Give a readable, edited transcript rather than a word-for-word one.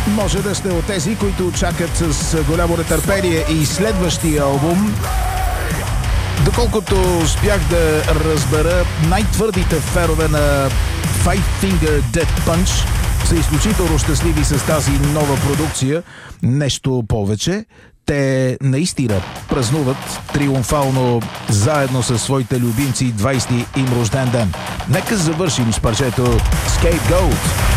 Може да сте от тези, които чакат с голямо нетърпение и следващия албум. Доколкото успях да разбера, най-твърдите фенове на Five Finger Death Punch са изключително щастливи с тази нова продукция. Нещо повече, те наистина празнуват триумфално заедно с своите любимци 20-ти им рожден ден. Нека завършим с парчето Scapegoat.